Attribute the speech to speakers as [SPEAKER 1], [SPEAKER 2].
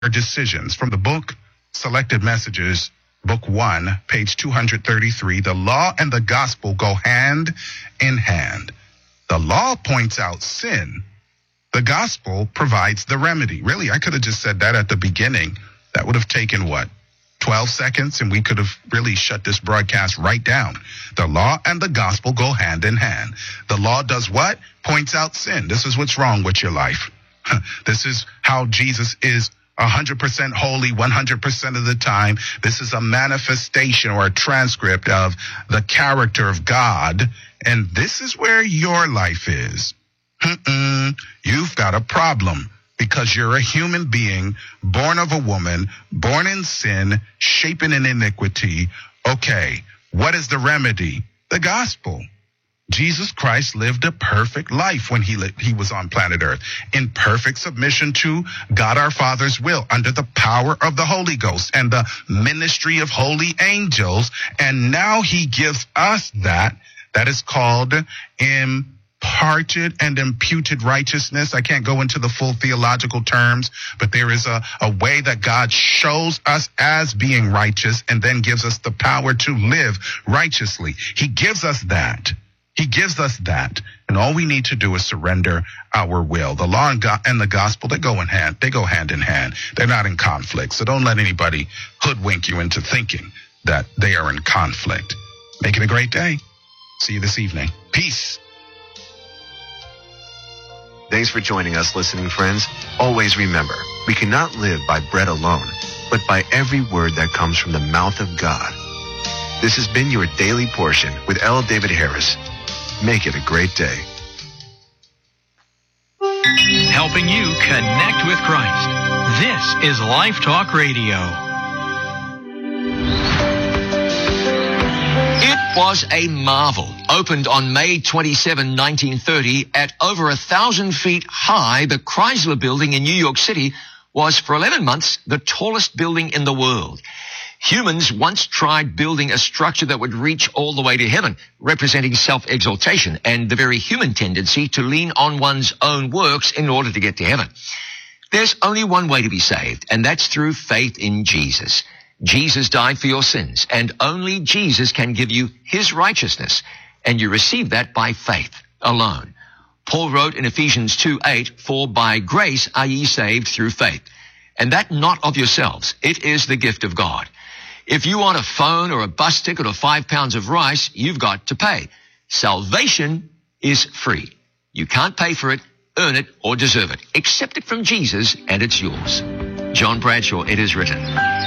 [SPEAKER 1] decisions. From the book, Selected Messages, Book 1, page 233, the law and the gospel go hand in hand. The law points out sin. The gospel provides the remedy. Really, I could have just said that at the beginning. That would have taken, 12 seconds, and we could have really shut this broadcast right down. The law and the gospel go hand in hand. The law does what? Points out sin. This is what's wrong with your life. This is how Jesus is 100% holy 100% of the time. This is a manifestation or a transcript of the character of God. And this is where your life is. You've got a problem. Because you're a human being, born of a woman, born in sin, shapen in iniquity. Okay, what is the remedy? The gospel. Jesus Christ lived a perfect life when he was on planet Earth, in perfect submission to God our Father's will, under the power of the Holy Ghost and the ministry of holy angels. And now he gives us that is called imparted and imputed righteousness. I can't go into the full theological terms, but there is a way that God shows us as being righteous and then gives us the power to live righteously. He gives us that. He gives us that. And all we need to do is surrender our will. The law and the gospel, they go hand in hand. They're not in conflict. So don't let anybody hoodwink you into thinking that they are in conflict. Make it a great day. See you this evening. Peace.
[SPEAKER 2] Thanks for joining us, listening friends. Always remember, we cannot live by bread alone, but by every word that comes from the mouth of God. This has been your Daily Portion with L. David Harris. Make it a great day.
[SPEAKER 3] Helping you connect with Christ. This is Life Talk Radio.
[SPEAKER 4] It was a marvel. Opened on May 27, 1930, at over 1,000 feet high, the Chrysler Building in New York City was for 11 months the tallest building in the world. Humans once tried building a structure that would reach all the way to heaven, representing self-exaltation and the very human tendency to lean on one's own works in order to get to heaven. There's only one way to be saved, and that's through faith in Jesus. Jesus died for your sins, and only Jesus can give you his righteousness, and you receive that by faith alone. Paul wrote in Ephesians 2:8, "For by grace are ye saved through faith, and that not of yourselves, it is the gift of God." If you want a phone or a bus ticket or 5 pounds of rice, you've got to pay. Salvation is free. You can't pay for it, earn it, or deserve it. Accept it from Jesus, and it's yours. John Bradshaw, it is written.